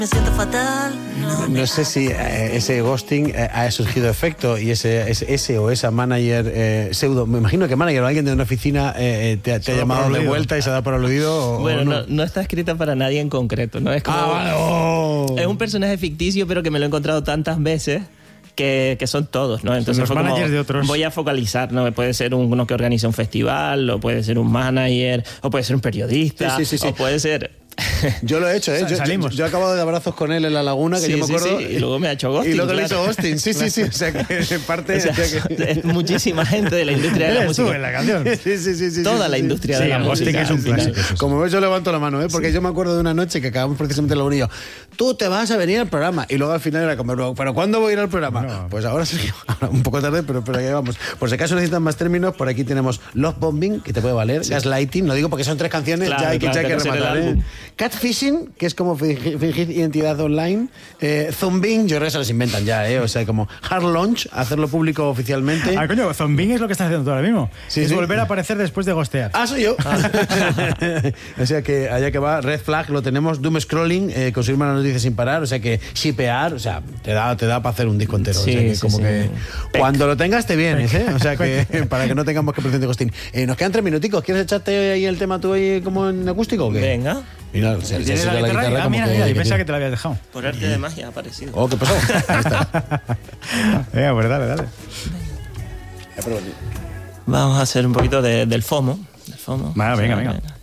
Me siento fatal. No sé si ese ghosting ha surgido efecto y ese o esa manager pseudo, me imagino que manager o alguien de una oficina te ha llamado de vuelta y se ha dado por aludido. Bueno, no está escrita para nadie en concreto, ¿no? Es como, es un personaje ficticio, pero que me lo he encontrado tantas veces que son todos, ¿no? Entonces los managers de otros. Voy a focalizar, ¿no? Puede ser uno que organiza un festival, o puede ser un manager, o puede ser un periodista, sí. o puede ser... Yo lo he hecho, ¿eh? Yo he acabado de abrazos con él en la laguna, que yo me acuerdo. Sí. Y luego me ha hecho ghosting. Y luego claro. le hizo ghosting, sí. O sea, que parte... es muchísima gente de la industria de la música. Tú en la canción. Sí. Toda la industria de la música. El ghosting es un clásico. Como ves, yo levanto la mano, ¿eh? Porque yo me acuerdo de una noche que acabamos precisamente en la laguna y yo, tú te vas a venir al programa. Y luego al final era como, ¿pero cuándo voy a ir al programa? No. Pues ahora sí, un poco tarde, pero ahí vamos. Por si acaso necesitan más términos, por aquí tenemos Love Bombing, que te puede valer, Gaslighting, lo digo porque son 3 canciones, Claro, ya hay que rematar, ¿eh? Catfishing, que es como fingir identidad online, Zombing, yo creo que se las inventan ya, o sea, como Hard Launch, hacerlo público oficialmente. Ah, coño, Zombing es lo que estás haciendo tú ahora mismo. Sí, es volver a aparecer después de ghostear. Ah, soy yo. O sea que allá que va, Red Flag lo tenemos, Doom Scrolling, conseguirme las noticias sin parar, o sea que shipear, o sea, te da para hacer un disco entero. Sí, o sea que como que cuando lo tengas te vienes, o sea que para que no tengamos que pretender ghosting. Nos quedan 3 minuticos, ¿quieres echarte ahí el tema tú ahí como en acústico o qué? Venga. Mira, ¿Tienes la guitarra? Mira, yo pensaba que te la habías dejado. Por arte de magia ha aparecido. Oh, ¿qué pasó? Ahí está. Venga, pues dale. Vamos a hacer un poquito del FOMO. Venga.